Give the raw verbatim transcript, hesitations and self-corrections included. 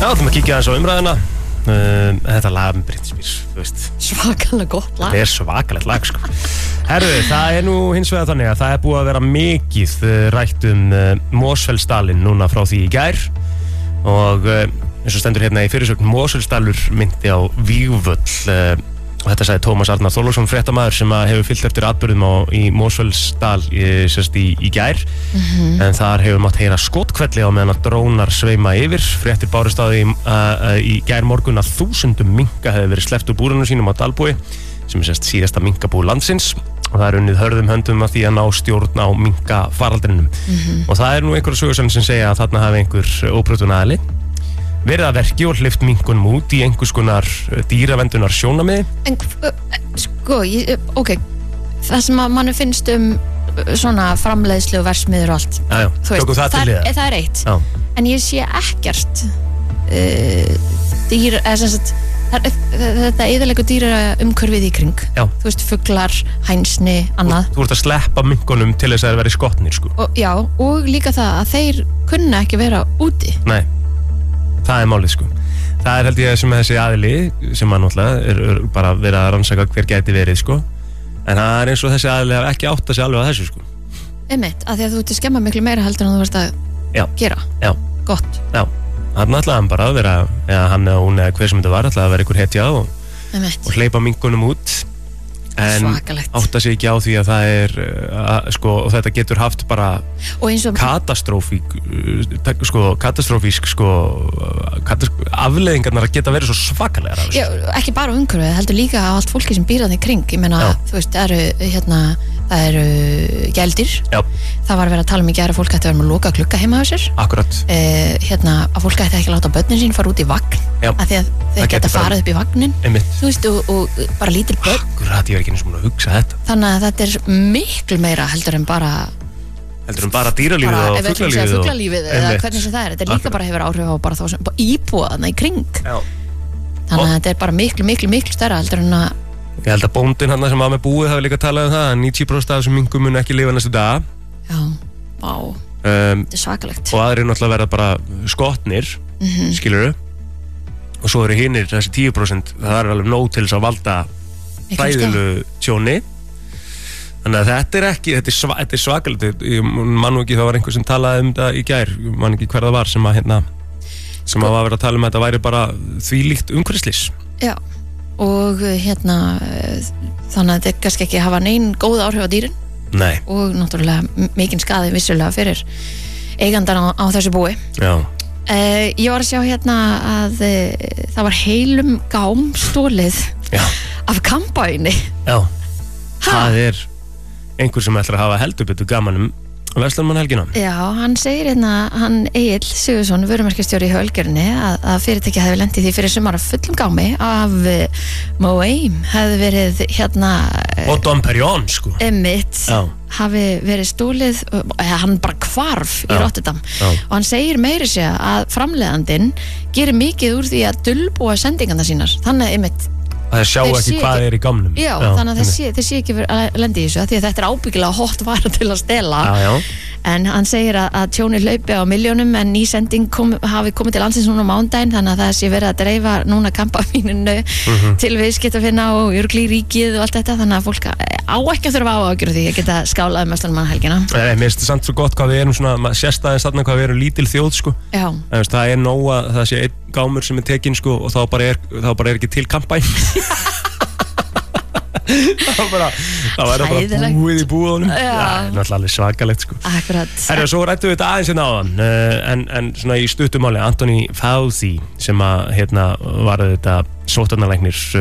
Já, ætlum að kíkja aðeins á umræðina. Uh, þetta lag með Britney Spears, þú veist. Svakalega gott lag. Þetta er svakalegt lag, sko. Herðu, það er nú hins vegar þannig að það er búið að vera mikið uh, rætt um uh, Mosfellsdalinn núna frá því í gær. Og uh, eins og stendur hérna í fyrirsögn, Mosfellsdalur myndi á vígvöll. Uh, og þetta sagði Tómas Arnar Þorláksson, fréttamaður sem að hefur fylgt eftir atburðum á, í Mosfellsdal í, sérst, í, í gær. Mm-hmm. En þar hefur mátt heyra skotkvelli á meðan að drónar sveima yfir. Fréttir bárust á því uh, í gær morgun að þúsundum minka hefði verið sleppt úr búrunum sínum á Dalbúi, sem er sérst síðasta minkabú landsins. Og það er unnið hörðum höndum að því að ná stjórn á minkafaraldrinum. Mm-hmm. Og það er nú einhverja sögursögn sem segja að þarna hafi einhver óbrotinn aðili verið að verki og hleypt minkunum út í einhvers konar dýravendunar sjónamiði. En sko, ég, ok, það sem að manni finnst um svona framleiðslu og versmiður og allt. Já, já, tökum það til liða. Það er eitt. Já. En ég sé ekkert uh, dýr, eða sem sagt, þetta eyðilegu dýra umhverfið í kring. Já. Þú veist, fuglar, hænsni, annað. Þú, þú ert að sleppa minkunum til þess að það veri skotnir, sko. Og, já, og líka það að þeir kunna ekki vera úti. Nei. Það er málið, sko. Það er held ég sem þessi aðili sem að náttúrulega er, er bara verið að rannsaka hver gæti verið, sko. En það er eins og þessi aðili hafa ekki átt að sig alveg að þessu, sko. Einmitt, af því að þú ert að skemma miklu meira heldur en þú varst að Já. gera. Já. Gott. Já. Hann ætlaði hann bara að vera, eða hann eða hún eða hver sem þetta var, ætlaði að vera einhver hetja og, og hleypa minkunum út. En Svakalegt. átta sig ekki á því að það er að, sko, og þetta getur haft bara og og katastrófík sko, katastrófísk sko, katastrófísk, afleiðingarnar að geta verið svo svakalega. Já, ekki bara umhverfið, heldur líka á allt fólki sem býr að því kring. Ég meina, Já. þú veist, það eru hérna, það eru gældir. Já. Það var að vera að tala um í gær að fólk ætti að vera með loka klukka heima á sér. Akkurat. Eh, hérna, að fólk ætti ekki að láta börnin sín fara út í vagn. Já. Af því að þeir geta farið upp í vagnin. Einmitt. Þú veist, og, og bara lítil börn. Akkurat, ég er ekki eins og múin að hugsa þetta. Þannig að þetta er miklu meira heldur en bara heldur en bara dýralífið bara, og fuglalífið og fuglalífið eða hvernig sem það er. Þetta er líka Akkurat. bara hefur áhrif á bara þá sem íbúa þarna í kring. Já. Þannig að þetta er bara miklu, miklu, miklu stærra heldur en að Ég held að bóndinn hann sem var með búið hafi líka talað um það að níutíu prósent af þessum minkum mun ekki lifa næstu dag. Já, vá, um, þetta er svakalegt. og aðrir náttúrulega verða bara skotnir, mm-hmm. skilurðu, og svo eru hinir þessi tíu prósent, það er alveg nóg til þess að valda hræðilegu tjóni. Þannig að þetta er ekki, þetta er, sva, þetta er svakalegt. Ég man nú ekki, það var einhver sem talaði um þetta í gær, ég man ekki hver það var sem að hérna, sem að var að vera að tala um að þetta væri bara þvílíkt umhverfislis. Já, og hérna þannig að þetta er kannski ekki að hafa neinn góð áhrif á dýrin. Nei. Og náttúrulega mikinn skaði vissulega fyrir eigandan á, á þessu búi. Já. Uh, ég var að sjá hérna að uh, það var heilum gám stólið Já. af kampáinni. Já, það er einhver sem ætlar að hafa heldur betur gaman um Verslunarmannahelgina. Já, hann segir hérna, hann Egill Sigurðsson, vörumerkjastjóri í Hölgerni, að, að fyrirtækja hefði lent í því fyrir sumar af fullum gámi af uh, Moaim hefði verið hérna og Dom Perignon, sko. Emmitt Já. hafi verið stólið, eða hann bara hvarf í Já. Rotterdam. Já. Og hann segir meiri segja að framleiðandinn gerir mikið úr því að dulbúa sendingarna sínar. Þannig að Emmitt Það sjá Þeir ekki sé hvað ekki- er í gamnum. Já, þannig að þeir sé, þeir sé ekki verið að lendi í þessu af því að þetta er ábyggilega hot vara til að stela. Já, já. En hann segir að, að tjóni hlaupi á miljónum en ný sending kom, hafi komið til landsins núna á mándaginn, þannig að það sé verið að dreifa núna kampamíninu Mhm. til viðskiptafina og örgli ríkið og allt þetta, þannig að fólk á ekki að þurfa á að gera því að geta skálað um Verslunarmannahelgina. Nei, mér finnst það samt svo gott hvað við erum svona, maður sést aðeins þarna hvað við erum lítil þjóð, sko. Já, Það, veist, það er nóg að það sé einn gámur sem er tekinn, sko, og þá bara er, þá bara er ekki til kampæn. það bara, það væri bara Hræðilegt. búið í búðunum. Já. Það er náttúrulega alveg svakalegt, sko. akkurat. Herra, svo rættum við þetta aðeins hérna áðan, uh, en, en svona í stuttumáli, Anthony Fauci, sem að, hérna, var þetta sóttvarnalæknir